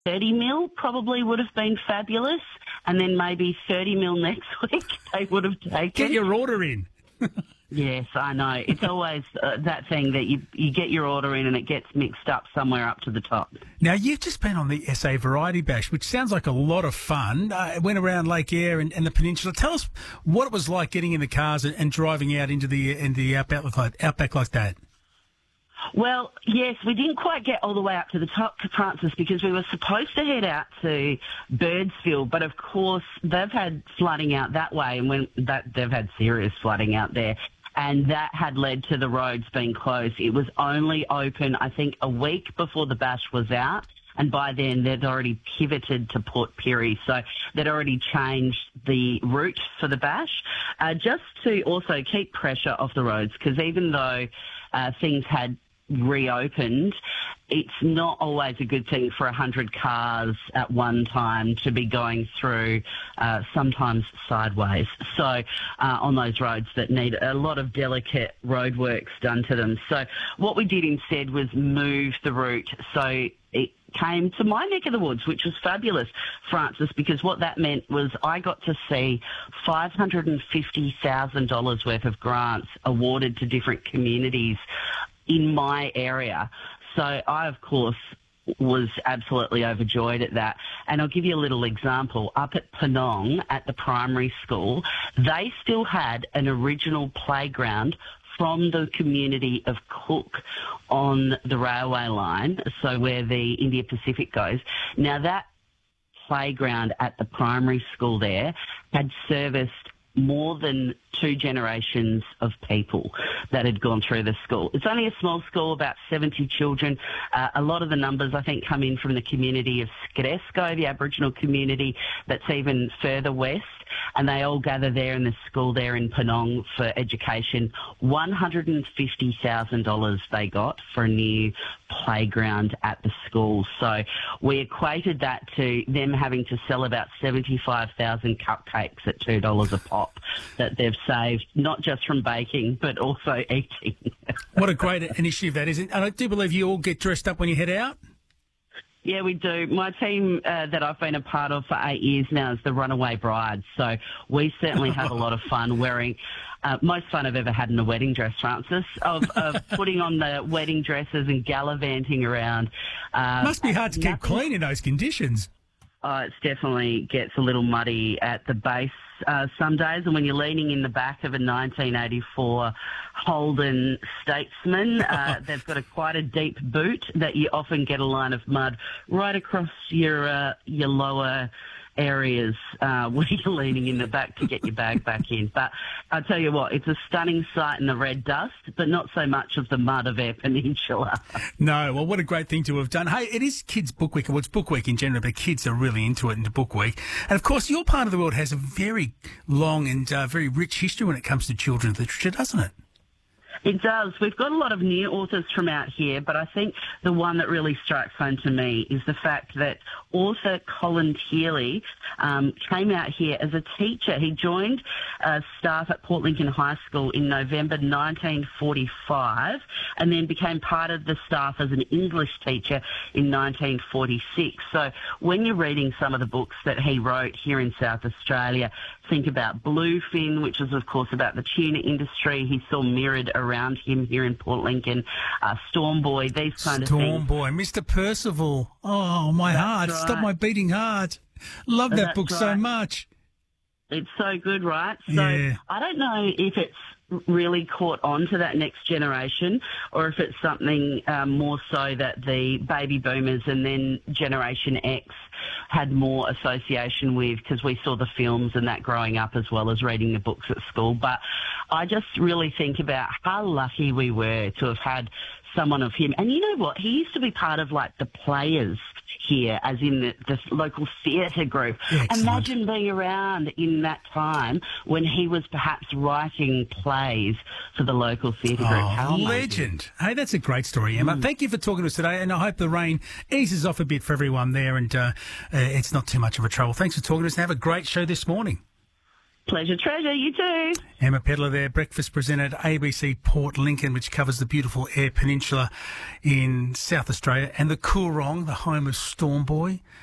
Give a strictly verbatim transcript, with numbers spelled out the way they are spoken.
thirty mil probably would have been fabulous, and then maybe thirty mil next week they would have taken. Get your order in. Yes, I know. It's always uh, that thing that you you get your order in and it gets mixed up somewhere up to the top. Now, you've just been on the S A Variety Bash, which sounds like a lot of fun. Uh, it went around Lake Eyre and, and the peninsula. Tell us what it was like getting in the cars and, and driving out into the into the outback like, outback like that. Well, yes, we didn't quite get all the way up to the top, Francis, because we were supposed to head out to Birdsville, but of course they've had flooding out that way, and when that they've had serious flooding out there, and that had led to the roads being closed. It was only open, I think, a week before the bash was out, and by then they'd already pivoted to Port Pirie, so they'd already changed the route for the bash, uh, just to also keep pressure off the roads, because even though uh, things had reopened, it's not always a good thing for one hundred cars at one time to be going through, uh, sometimes sideways. So uh, on those roads that need a lot of delicate roadworks done to them. So what we did instead was move the route so it came to my neck of the woods, which was fabulous, Francis, because what that meant was I got to see five hundred fifty thousand dollars worth of grants awarded to different communities in my area. So I, of course, was absolutely overjoyed at that. And I'll give you a little example. Up at Penong, at the primary school, they still had an original playground from the community of Cook on the railway line, so where the India Pacific goes. Now, that playground at the primary school there had serviced more than two generations of people that had gone through the school. It's only a small school, about seventy children. Uh, a lot of the numbers, I think, come in from the community of Skidesco, the Aboriginal community that's even further west, and they all gather there in the school there in Penong for education. one hundred fifty thousand dollars they got for a new playground at the school. So we equated that to them having to sell about seventy-five thousand cupcakes at two dollars a pop that they've saved, not just from baking, but also eating. What a great initiative that is. And I do believe you all get dressed up when you head out? Yeah, we do. My team uh, that I've been a part of for eight years now is the Runaway Brides. So we certainly have a lot of fun wearing, uh, most fun I've ever had in a wedding dress, Francis, of, of putting on the wedding dresses and gallivanting around. Uh, Must be hard to keep clean in those conditions. Uh, it definitely gets a little muddy at the base uh, some days, and when you're leaning in the back of a nineteen eighty-four Holden Statesman, uh, they've got a quite a deep boot that you often get a line of mud right across your uh, your lower areas uh, where you're leaning in the back to get your bag back in. But I tell you what, it's a stunning sight in the red dust, but not so much of the mud of Eyre Peninsula. No, well, what a great thing to have done. Hey, it is Kids Book Week. Well, it's Book Week in general, but kids are really into it into Book Week. And, of course, your part of the world has a very long and uh, very rich history when it comes to children's literature, doesn't it? It does. We've got a lot of new authors from out here, but I think the one that really strikes home to me is the fact that author Colin Tearley um, came out here as a teacher. He joined uh, staff at Port Lincoln High School in November nineteen forty-five and then became part of the staff as an English teacher in nineteen forty-six. So when you're reading some of the books that he wrote here in South Australia, think about Bluefin, which is, of course, about the tuna industry. He saw mirrored around him here in Port Lincoln. Uh, Storm Boy, these kind Storm of things. Storm Boy, Mister Percival. Oh, my That's heart. right. Stop my beating heart. Love that That's book right. so much. It's so good, right? So Yeah. I don't know if it's really caught on to that next generation or if it's something um, more so that the baby boomers and then Generation X had more association with, because we saw the films and that growing up as well as reading the books at school. But I just really think about how lucky we were to have had someone of him. And you know what? He used to be part of like the Players here, as in the, the local theatre group. Excellent. Imagine being around in that time when he was perhaps writing plays for the local theatre group. How Oh, amazing. legend. Hey, that's a great story, Emma. Mm. Thank you for talking to us today, and I hope the rain eases off a bit for everyone there and uh, uh, it's not too much of a trouble. Thanks for talking to us, and have a great show this morning. Pleasure, treasure. You too. Emma Pedlar there, breakfast presenter at A B C Port Lincoln, which covers the beautiful Eyre Peninsula in South Australia, and the Coorong, the home of Storm Boy.